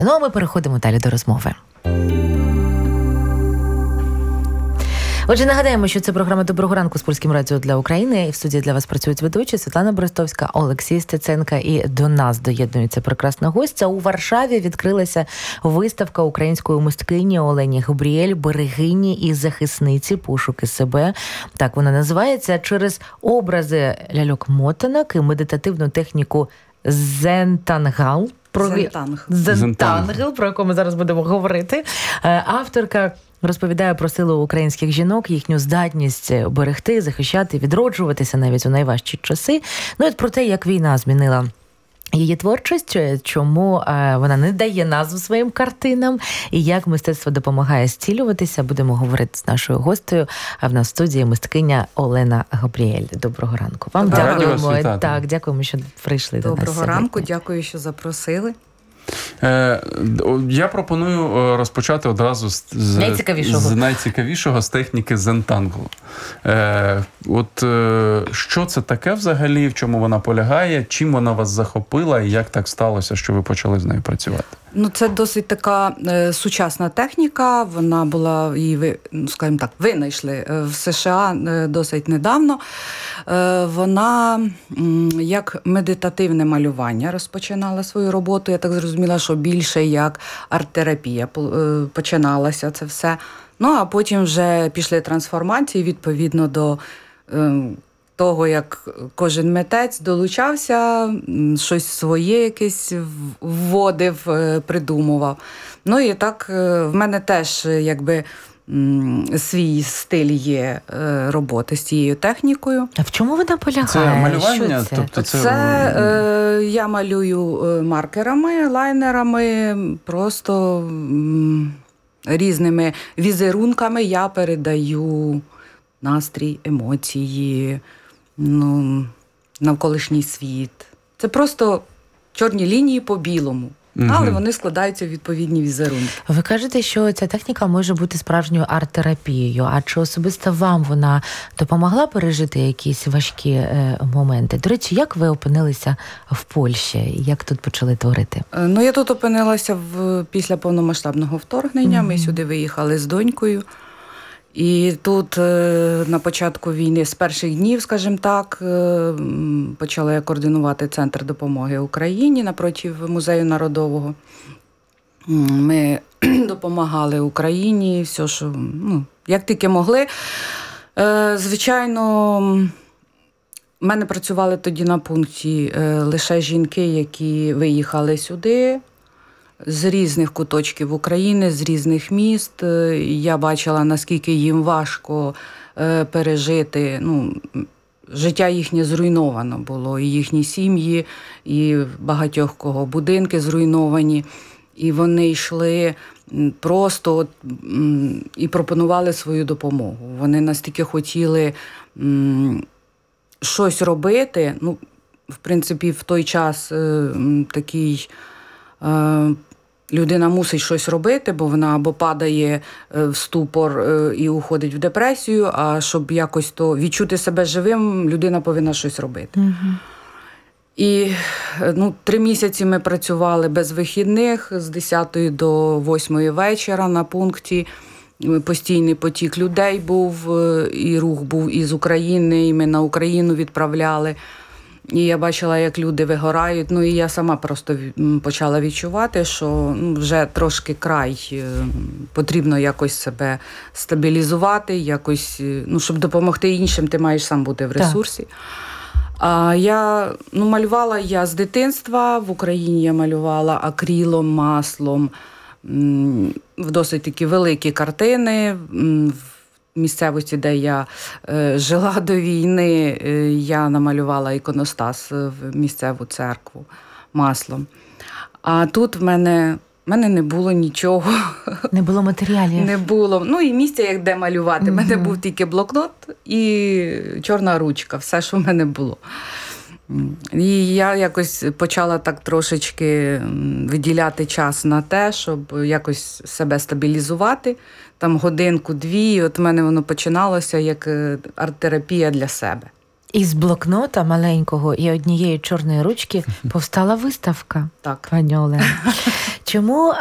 Ну, а ми переходимо далі до розмови. Отже, нагадаємо, що це програма «Доброго ранку» з Польським радіо для України. І в студії для вас працюють ведучі Світлана Берестовська, Олексій Стеценко. І до нас доєднується прекрасна гостя. У Варшаві відкрилася виставка української мисткині Олені Габріель «Берегині і захисниці. Пошуки себе». Так вона називається. Через образи ляльок-мотанок і медитативну техніку Зентангал. Зентангл, про яку ми зараз будемо говорити. Авторка розповідає про силу українських жінок, їхню здатність берегти, захищати, відроджуватися навіть у найважчі часи. Ну і про те, як війна змінила її творчість, чому вона не дає назв своїм картинам і як мистецтво допомагає зцілюватися, будемо говорити з нашою гостею. А в нас в студії мисткиня Олена Габріель. Доброго ранку вам. Дякуємо. Так, дякуємо, що прийшли до нас. Доброго ранку, дякую, що запросили. Я пропоную розпочати одразу з найцікавішого, з техніки Зентангл. Що це таке взагалі, в чому вона полягає, чим вона вас захопила і як так сталося, що ви почали з нею працювати? Це досить така сучасна техніка, вона була, її, скажімо так, винайшли в США досить недавно. Вона як медитативне малювання розпочинала свою роботу. Я так зрозуміла, що більше як арт-терапія починалася це все. Ну, а потім вже пішли трансформації відповідно до того, як кожен митець долучався, щось своє якесь вводив, придумував. Ну і так в мене теж якби свій стиль є роботи з цією технікою. А в чому вона полягає? Це малювання? Тобто я малюю маркерами, лайнерами, просто різними візерунками я передаю настрій, емоції, навколишній світ. Це просто чорні лінії по білому. Але вони складаються в відповідні візерунки. Ви кажете, що ця техніка може бути справжньою арт-терапією. А чи особисто вам вона допомогла пережити якісь важкі моменти? До речі, як ви опинилися в Польщі? Як тут почали творити? Я тут опинилася після повномасштабного вторгнення. Ми сюди виїхали з донькою. І тут на початку війни, з перших днів, скажімо так, почала я координувати Центр допомоги Україні напроти Музею Народового. Ми допомагали Україні, все, що, як тільки могли. Звичайно, в мене працювали тоді на пункті лише жінки, які виїхали сюди з різних куточків України, з різних міст. Я бачила, наскільки їм важко пережити. Життя їхнє зруйновано було, і їхні сім'ї, і багатьох кого будинки зруйновані. І вони йшли просто і пропонували свою допомогу. Вони настільки хотіли щось робити. В принципі, в той час такий людина мусить щось робити, бо вона або падає в ступор і уходить в депресію, а щоб якось то відчути себе живим, людина повинна щось робити. Угу. І 3 місяці ми працювали без вихідних, з 10 до 8 вечора на пункті. Постійний потік людей був, і рух був із України, і ми на Україну відправляли. І я бачила, як люди вигорають. І я сама просто почала відчувати, що вже трошки край, потрібно якось себе стабілізувати, якось, щоб допомогти іншим, ти маєш сам бути в ресурсі. Так. А я малювала я з дитинства. В Україні я малювала акрилом, маслом, в досить такі великі картини. В місцевості, де я жила до війни, я намалювала іконостас в місцеву церкву маслом. А тут в мене не було нічого. Не було матеріалів? Не було. І місця, як де малювати. У мене був тільки блокнот і чорна ручка. Все, що в мене було. І я якось почала так трошечки виділяти час на те, щоб якось себе стабілізувати. Там годинку-дві, от в мене воно починалося як арт-терапія для себе. Із блокнота маленького і однієї чорної ручки повстала виставка. Так. Пані Олено. Чому